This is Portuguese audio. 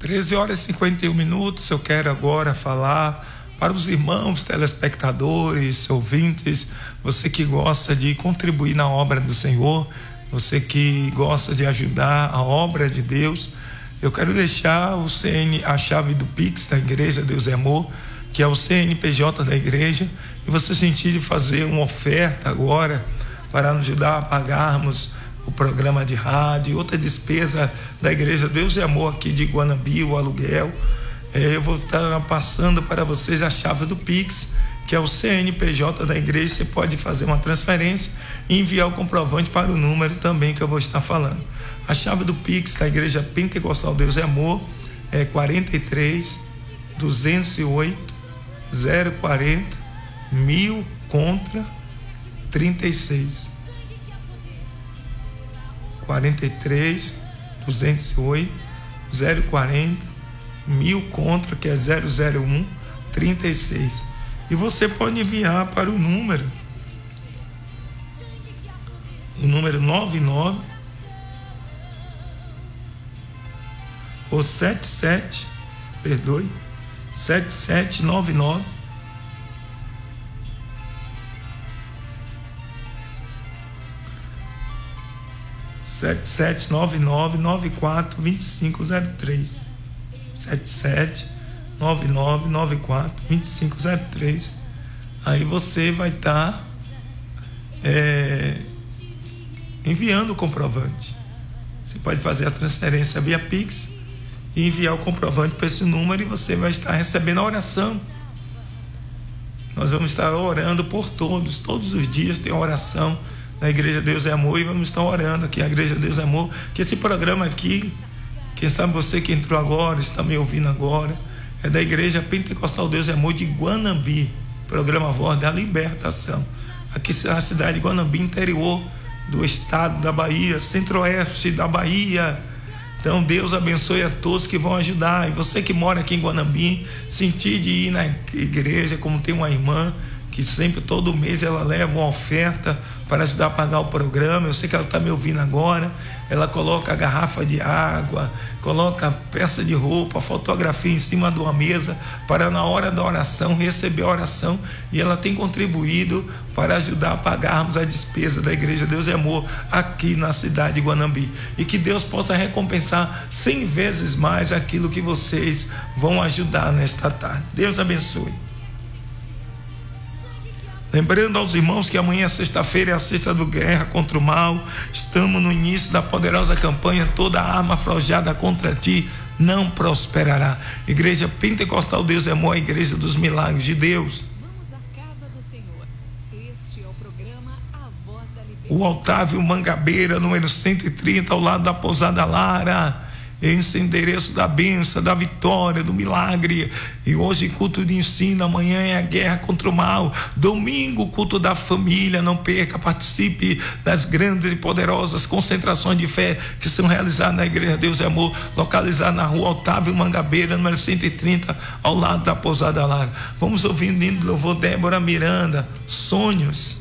13h51. Eu quero agora falar para os irmãos telespectadores, ouvintes, você que gosta de contribuir na obra do Senhor, você que gosta de ajudar a obra de Deus. Eu quero deixar a chave do Pix da igreja Deus é Amor, que é o CNPJ da igreja, e você sentir de fazer uma oferta agora para nos ajudar a pagarmos o programa de rádio, outra despesa da igreja Deus é Amor aqui de Guanambi, o aluguel. Eu vou estar passando para vocês a chave do Pix, que é o CNPJ da igreja. Você pode fazer uma transferência e enviar o comprovante para o número também que eu vou estar falando. A chave do Pix da igreja Pentecostal Deus é Amor é 43 208 040 1000 contra 36. 43 208 040 1000 contra, que é 001 36. E você pode enviar para o número 99 ou 7799 7799-94-2503 7799-94-2503. Aí você vai estar enviando o comprovante. Você pode fazer a transferência via Pix e enviar o comprovante para esse número, e você vai estar recebendo a oração. Nós vamos estar orando por todos os dias tem oração na igreja Deus é Amor, e vamos estar orando aqui a igreja Deus é Amor, que esse programa aqui, quem sabe você que entrou agora, está me ouvindo agora, é da igreja Pentecostal Deus é Amor de Guanambi, programa Voz da Libertação, aqui na cidade de Guanambi, interior do estado da Bahia, centro-oeste da Bahia. Então Deus abençoe a todos que vão ajudar. E você que mora aqui em Guanambi, sentir de ir na igreja, como tem uma irmã que sempre, todo mês, ela leva uma oferta para ajudar a pagar o programa. Eu sei que ela está me ouvindo agora. Ela coloca a garrafa de água, coloca a peça de roupa, fotografia em cima de uma mesa, para na hora da oração receber a oração, e ela tem contribuído para ajudar a pagarmos a despesa da igreja Deus é Amor aqui na cidade de Guanambi, e que Deus possa recompensar 100 vezes mais aquilo que vocês vão ajudar nesta tarde. Deus abençoe. Lembrando aos irmãos que amanhã, sexta-feira, é a sexta do Guerra contra o Mal. Estamos no início da poderosa campanha. Toda arma forjada contra ti não prosperará. Igreja Pentecostal Deus é Amor, a igreja dos milagres de Deus. Vamos à casa do Senhor. Este é o programa A Voz da Libertação. O Otávio Mangabeira, número 130, ao lado da Pousada Lara. Esse endereço da bênção, da vitória, do milagre. E hoje culto de ensino, amanhã é a guerra contra o mal. Domingo, culto da família. Não perca, participe das grandes e poderosas concentrações de fé que são realizadas na igreja Deus é Amor, localizada na rua Otávio Mangabeira, número 130, ao lado da Pousada Lara. Vamos ouvindo o hino do louvor Débora Miranda, Sonhos.